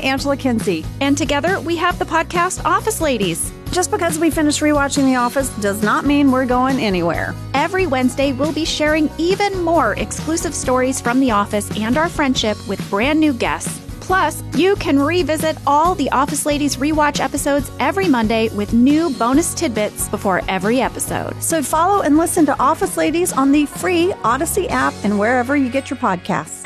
Angela Kinsey. And together, we have the podcast Office Ladies. Just because we finished rewatching The Office does not mean we're going anywhere. Every Wednesday, we'll be sharing even more exclusive stories from The Office and our friendship with brand new guests. Plus, you can revisit all the Office Ladies rewatch episodes every Monday with new bonus tidbits before every episode. So follow and listen to Office Ladies on the free Odyssey app and wherever you get your podcasts.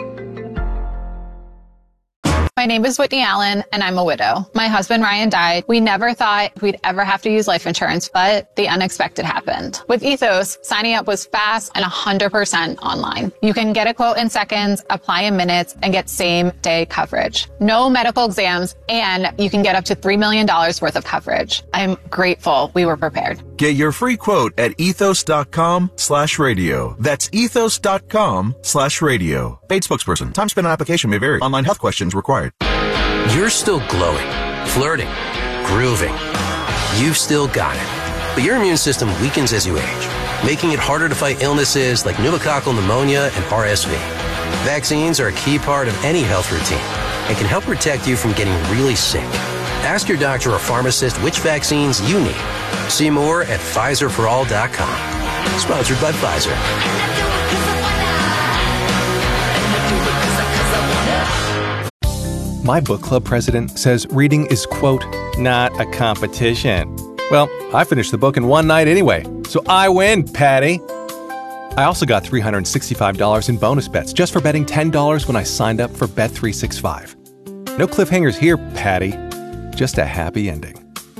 My name is Whitney Allen, and I'm a widow. My husband, Ryan, died. We never thought we'd ever have to use life insurance, but the unexpected happened. With Ethos, signing up was fast and 100% online. You can get a quote in seconds, apply in minutes, and get same-day coverage. No medical exams, and you can get up to $3 million worth of coverage. I'm grateful we were prepared. Get your free quote at ethos.com/radio. That's ethos.com/radio. Paid spokesperson. Time spent on application may vary. Online health questions required. You're still glowing, flirting, grooving. You've still got it. But your immune system weakens as you age, making it harder to fight illnesses like pneumococcal pneumonia and RSV. Vaccines are a key part of any health routine and can help protect you from getting really sick. Ask your doctor or pharmacist which vaccines you need. See more at PfizerForAll.com. Sponsored by Pfizer. My book club president says reading is, quote, not a competition. Well, I finished the book in one night anyway, so I win, Patty. I also got $365 in bonus bets just for betting $10 when I signed up for Bet365. No cliffhangers here, Patty. Just a happy ending.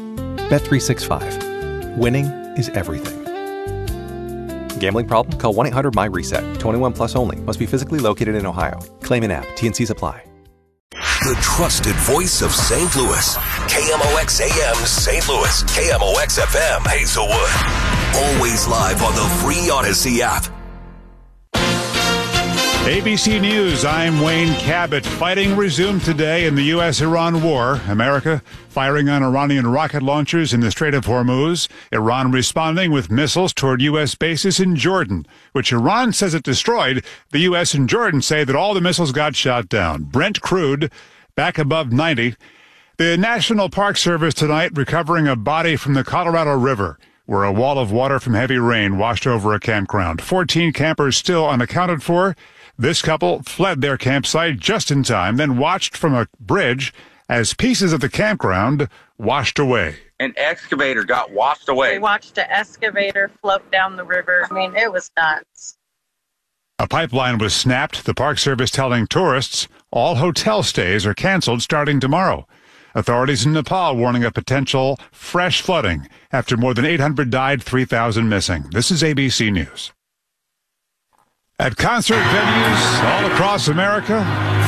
Bet365. Winning is everything. Gambling problem? Call 1-800-MY-RESET. 21 plus only. Must be physically located in Ohio. Claim in app. T&Cs apply. The trusted voice of St. Louis. KMOX AM St. Louis. KMOX FM Hazelwood. Always live on the free Odyssey app. ABC News, I'm Wayne Cabot. Fighting resumed today in the U.S.-Iran war. America firing on Iranian rocket launchers in the Strait of Hormuz. Iran responding with missiles toward U.S. bases in Jordan, which Iran says it destroyed. The U.S. and Jordan say that all the missiles got shot down. Brent crude back above 90. The National Park Service tonight recovering a body from the Colorado River, where a wall of water from heavy rain washed over a campground. 14 campers still unaccounted for. This couple fled their campsite just in time, then watched from a bridge as pieces of the campground washed away. An excavator got washed away. We watched an excavator float down the river. I mean, it was nuts. A pipeline was snapped, the Park Service telling tourists all hotel stays are canceled starting tomorrow. Authorities in Nepal warning of potential fresh flooding after more than 800 died, 3,000 missing. This is ABC News. At concert venues all across America,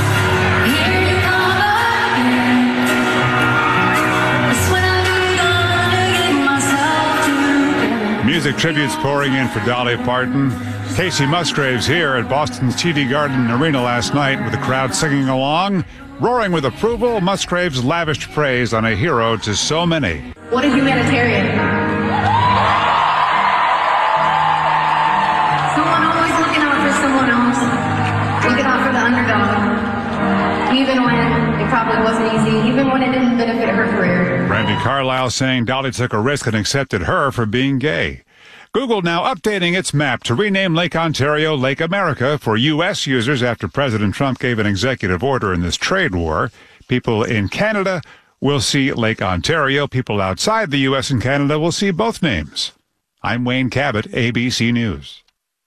music tributes pouring in for Dolly Parton. Casey Musgraves here at Boston's TD Garden Arena last night with the crowd singing along. Roaring with approval, Musgraves lavished praise on a hero to so many. What a humanitarian. Someone always looking out for someone else. Looking out for the underdog. Even when it probably wasn't easy. Even when it didn't benefit her career. Brandi Carlile saying Dolly took a risk and accepted her for being gay. Google now updating its map to rename Lake Ontario Lake America for U.S. users after President Trump gave an executive order in this trade war. People in Canada will see Lake Ontario. People outside the U.S. and Canada will see both names. I'm Wayne Cabot, ABC News.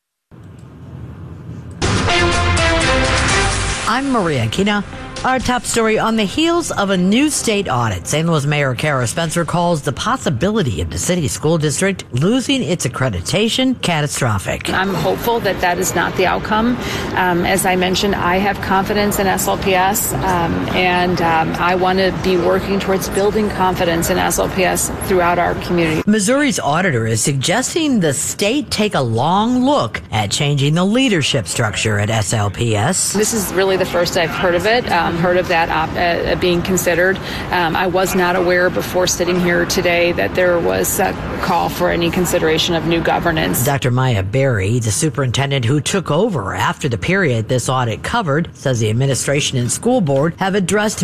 I'm Maria Kina. Our top story: on the heels of a new state audit, St. Louis Mayor Kara Spencer calls the possibility of the city school district losing its accreditation catastrophic. I'm hopeful that that is not the outcome. As I mentioned, I have confidence in SLPS, and I want to be working towards building confidence in SLPS throughout our community. Missouri's auditor is suggesting the state take a long look at changing the leadership structure at SLPS. This is really the first I've heard of it. Heard of that being considered. I was not aware before sitting here today that there was a call for any consideration of new governance. Dr. Maya Berry, the superintendent who took over after the period this audit covered, says the administration and school board have addressed